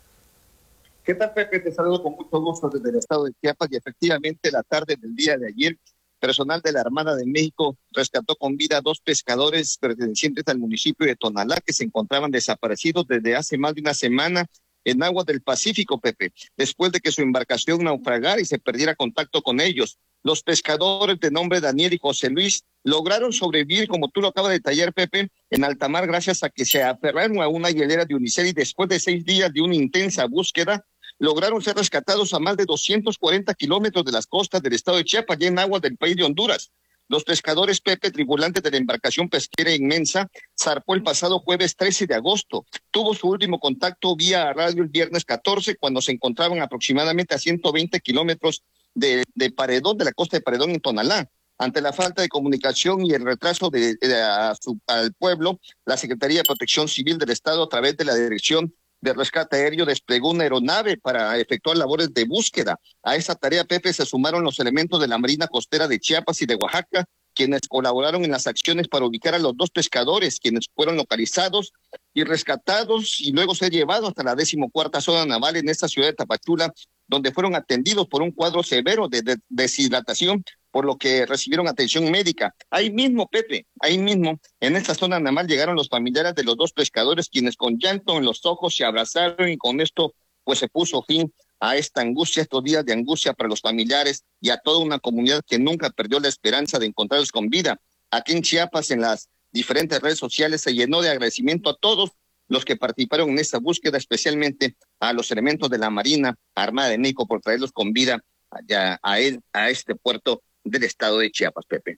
¿Qué tal, Pepe? Te saludo con mucho gusto desde el estado de Chiapas y efectivamente la tarde del día de ayer, personal de la Armada de México rescató con vida a dos pescadores pertenecientes al municipio de Tonalá que se encontraban desaparecidos desde hace más de una semana en aguas del Pacífico, Pepe, después de que su embarcación naufragara y se perdiera contacto con ellos. Los pescadores de nombre Daniel y José Luis lograron sobrevivir, como tú lo acabas de detallar, Pepe, en alta mar gracias a que se aferraron a una hielera de unicel y después de seis días de una intensa búsqueda, lograron ser rescatados a más de doscientos cuarenta kilómetros de las costas del estado de Chiapas, ya en aguas del país de Honduras. Los pescadores, Pepe, tripulantes de la embarcación pesquera inmensa, zarpó el pasado jueves trece de agosto. Tuvo su último contacto vía radio el viernes catorce, cuando se encontraban aproximadamente a ciento veinte kilómetros de, de Paredón, de la costa de Paredón en Tonalá. Ante la falta de comunicación y el retraso de, de, de a su, al pueblo, la Secretaría de Protección Civil del Estado, a través de la Dirección de Rescate Aéreo, desplegó una aeronave para efectuar labores de búsqueda. A esa tarea, Pepe, se sumaron los elementos de la Marina Costera de Chiapas y de Oaxaca, quienes colaboraron en las acciones para ubicar a los dos pescadores, quienes fueron localizados y rescatados y luego ser llevados hasta la decimocuarta zona naval en esta ciudad de Tapachula, donde fueron atendidos por un cuadro severo de, de deshidratación, por lo que recibieron atención médica. Ahí mismo, Pepe, ahí mismo, en esta zona naval llegaron los familiares de los dos pescadores, quienes con llanto en los ojos se abrazaron y con esto pues se puso fin a esta angustia, estos días de angustia para los familiares y a toda una comunidad que nunca perdió la esperanza de encontrarlos con vida. Aquí en Chiapas, en las diferentes redes sociales, se llenó de agradecimiento a todos los que participaron en esta búsqueda, especialmente a los elementos de la Marina Armada de México por traerlos con vida allá a, él, a este puerto del estado de Chiapas, Pepe.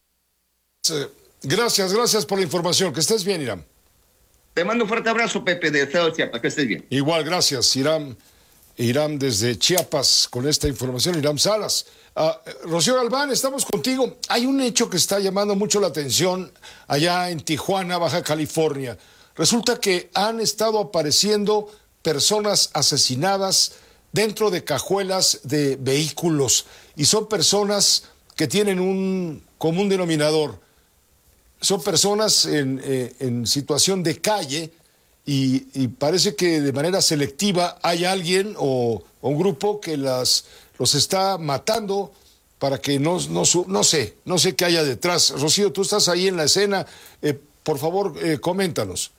Gracias, gracias por la información. Que estés bien, Irán. Te mando un fuerte abrazo, Pepe, del estado de Chiapas. Que estés bien. Igual, gracias, Irán. Irán desde Chiapas con esta información. Irán Salas. Uh, Rocío Galván, estamos contigo. Hay un hecho que está llamando mucho la atención allá en Tijuana, Baja California. Resulta que han estado apareciendo personas asesinadas dentro de cajuelas de vehículos y son personas que tienen un común denominador. Son personas en, eh, en situación de calle y, y parece que de manera selectiva hay alguien o, o un grupo que las, los está matando para que no, no, no sé, no sé qué haya detrás. Rocío, tú estás ahí en la escena, eh, por favor, eh, coméntanos.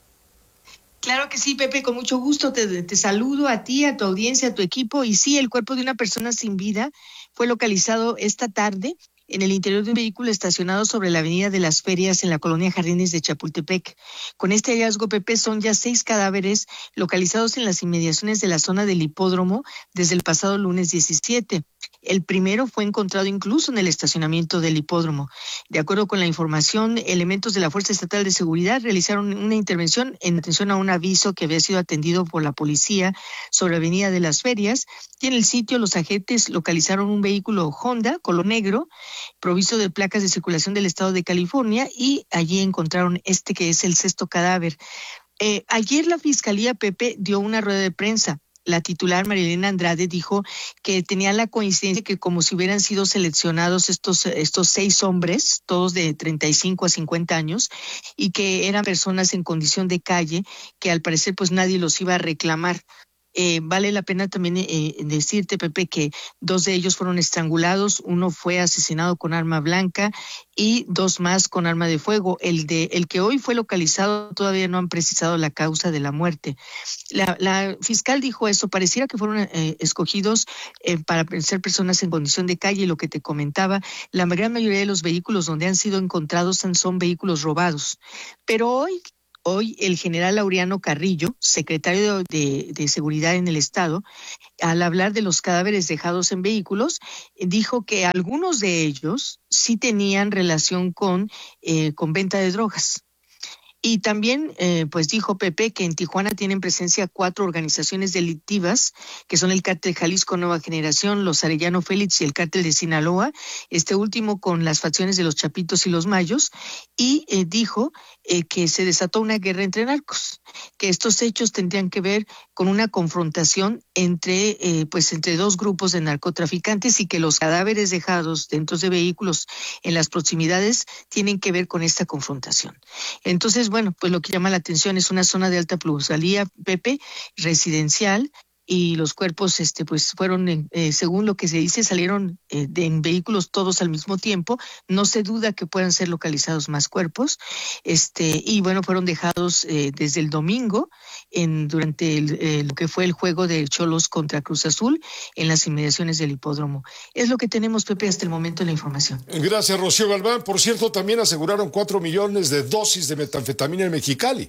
Claro que sí, Pepe, con mucho gusto te, te saludo a ti, a tu audiencia, a tu equipo. Y sí, el cuerpo de una persona sin vida fue localizado esta tarde en el interior de un vehículo estacionado sobre la Avenida de las Ferias en la colonia Jardines de Chapultepec. Con este hallazgo, Pepe, son ya seis cadáveres localizados en las inmediaciones de la zona del hipódromo desde el pasado lunes diecisiete. El primero fue encontrado incluso en el estacionamiento del hipódromo. De acuerdo con la información, elementos de la Fuerza Estatal de Seguridad realizaron una intervención en atención a un aviso que había sido atendido por la policía sobre la Avenida de las Ferias, y en el sitio los agentes localizaron un vehículo Honda color negro provisto de placas de circulación del estado de California, y allí encontraron este que es el sexto cadáver. Eh, ayer la Fiscalía, Pepe, dio una rueda de prensa. La titular Marilena Andrade dijo que tenía la coincidencia que como si hubieran sido seleccionados estos, estos seis hombres, todos de treinta y cinco a cincuenta años, y que eran personas en condición de calle, que al parecer pues nadie los iba a reclamar. Eh, vale la pena también eh, decirte, Pepe, que dos de ellos fueron estrangulados, uno fue asesinado con arma blanca y dos más con arma de fuego. El de el que hoy fue localizado todavía no han precisado la causa de la muerte. La, la fiscal dijo eso, pareciera que fueron eh, escogidos eh, para ser personas en condición de calle, y lo que te comentaba, la gran mayoría de los vehículos donde han sido encontrados son, son vehículos robados. Pero hoy Hoy el general Laureano Carrillo, secretario de, de Seguridad en el Estado, al hablar de los cadáveres dejados en vehículos, dijo que algunos de ellos sí tenían relación con, eh, con venta de drogas. Y también, eh, pues dijo Pepe que en Tijuana tienen presencia cuatro organizaciones delictivas, que son el Cártel Jalisco Nueva Generación, los Arellano Félix y el Cártel de Sinaloa, este último con las facciones de los Chapitos y los Mayos, y eh, dijo eh, que se desató una guerra entre narcos, que estos hechos tendrían que ver con una confrontación entre, eh, pues entre dos grupos de narcotraficantes, y que los cadáveres dejados dentro de vehículos en las proximidades tienen que ver con esta confrontación. Entonces, bueno, pues lo que llama la atención es una zona de alta plusvalía, Pepe, residencial, y los cuerpos, este, pues fueron, eh, según lo que se dice, salieron eh, de, en vehículos todos al mismo tiempo. No se duda que puedan ser localizados más cuerpos, este, y bueno, fueron dejados eh, desde el domingo en durante el, eh, lo que fue el juego de Cholos contra Cruz Azul en las inmediaciones del hipódromo. Es lo que tenemos, Pepe, hasta el momento de la información. Gracias, Rocío Galván. Por cierto, también aseguraron cuatro millones de dosis de metanfetamina en Mexicali.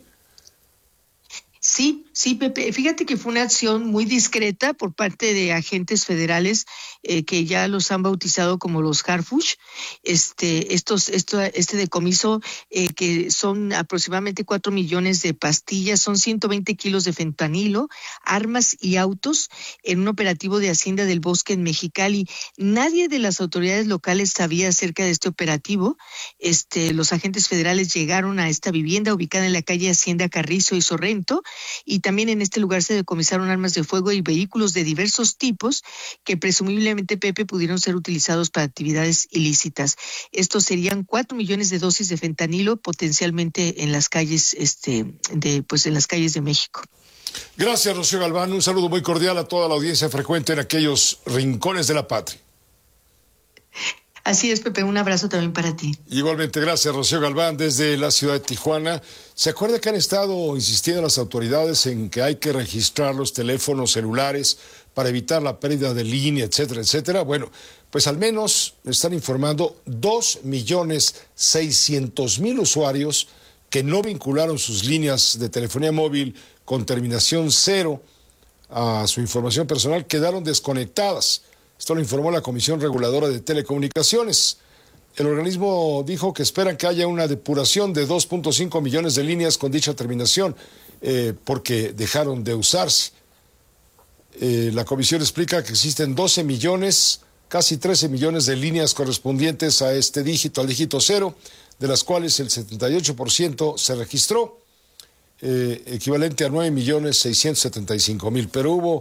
Sí, sí, Pepe. Fíjate que fue una acción muy discreta por parte de agentes federales eh, que ya los han bautizado como los Harfush. Este, estos, esto, este decomiso eh, que son aproximadamente cuatro millones de pastillas, son ciento veinte kilos de fentanilo, armas y autos en un operativo de Hacienda del Bosque en Mexicali. Nadie de las autoridades locales sabía acerca de este operativo. Este, los agentes federales llegaron a esta vivienda ubicada en la calle Hacienda Carrizo y Sorrento, y también en este lugar se decomisaron armas de fuego y vehículos de diversos tipos que presumiblemente, Pepe, pudieron ser utilizados para actividades ilícitas. Estos serían cuatro millones de dosis de fentanilo potencialmente en las calles, este, de, pues en las calles de México. Gracias, Rocío Galván. Un saludo muy cordial a toda la audiencia frecuente en aquellos rincones de la patria. Así es, Pepe, un abrazo también para ti. Igualmente, gracias, Rocío Galván, desde la ciudad de Tijuana. ¿Se acuerda que han estado insistiendo las autoridades en que hay que registrar los teléfonos celulares para evitar la pérdida de línea, etcétera, etcétera? Bueno, pues al menos están informando dos millones seiscientos mil usuarios que no vincularon sus líneas de telefonía móvil con terminación cero a su información personal, quedaron desconectadas. Esto lo informó la Comisión Reguladora de Telecomunicaciones. El organismo dijo que esperan que haya una depuración de dos punto cinco millones de líneas con dicha terminación, eh, porque dejaron de usarse. Eh, la comisión explica que existen doce millones, casi trece millones de líneas correspondientes a este dígito, al dígito cero, de las cuales el setenta y ocho por ciento se registró, eh, equivalente a nueve millones seiscientos setenta y cinco mil, pero hubo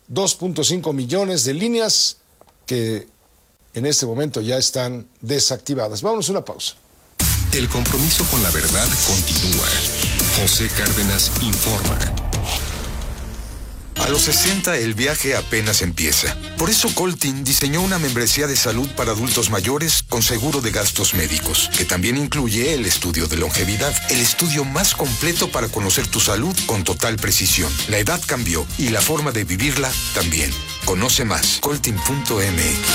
dos punto cinco millones de líneas que en este momento ya están desactivadas. Vámonos a una pausa. El compromiso con la verdad continúa. José Cárdenas informa. A los sesenta el viaje apenas empieza. Por eso Coltin diseñó una membresía de salud para adultos mayores con seguro de gastos médicos, que también incluye el estudio de longevidad, el estudio más completo para conocer tu salud con total precisión. La edad cambió y la forma de vivirla también. Conoce más, coltin punto m x.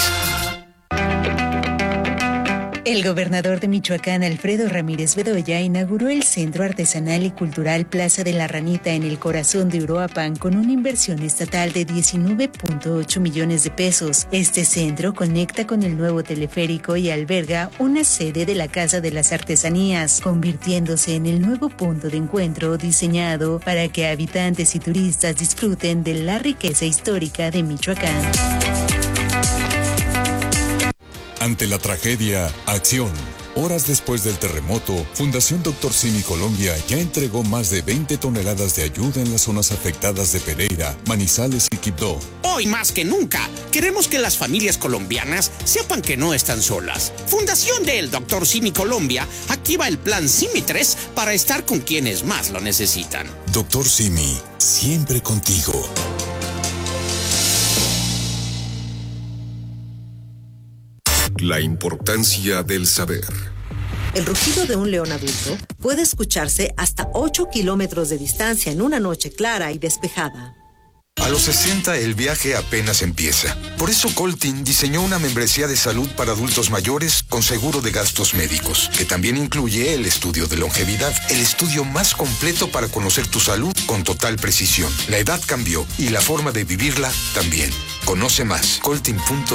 El gobernador de Michoacán, Alfredo Ramírez Bedoya, inauguró el Centro Artesanal y Cultural Plaza de la Ranita en el corazón de Uruapan con una inversión estatal de diecinueve punto ocho millones de pesos. Este centro conecta con el nuevo teleférico y alberga una sede de la Casa de las Artesanías, convirtiéndose en el nuevo punto de encuentro diseñado para que habitantes y turistas disfruten de la riqueza histórica de Michoacán. Ante la tragedia, acción. Horas después del terremoto, Fundación Doctor Simi Colombia ya entregó más de veinte toneladas de ayuda en las zonas afectadas de Pereira, Manizales y Quibdó. Hoy más que nunca, queremos que las familias colombianas sepan que no están solas. Fundación del Doctor Simi Colombia activa el plan Simi tres para estar con quienes más lo necesitan. Doctor Simi, siempre contigo. La importancia del saber. El rugido de un león adulto puede escucharse hasta ocho kilómetros de distancia en una noche clara y despejada. A los sesenta el viaje apenas empieza. Por eso Coltin diseñó una membresía de salud para adultos mayores con seguro de gastos médicos, que también incluye el estudio de longevidad, el estudio más completo para conocer tu salud con total precisión. La edad cambió y la forma de vivirla también. Conoce más, coltin punto